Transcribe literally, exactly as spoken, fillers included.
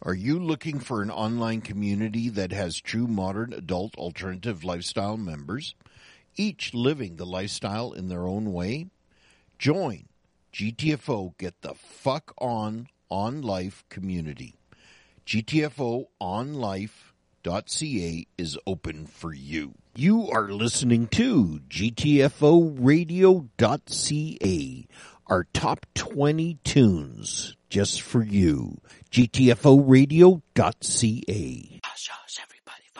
Are you looking for an online community that has true modern adult alternative lifestyle members, each living the lifestyle in their own way? Join G T F O Get the Fuck On On Life community. G T F O on life dot c a is open for you. You are listening to G T F O radio dot c a, our top twenty tunes just for you. G T F O radio dot c a.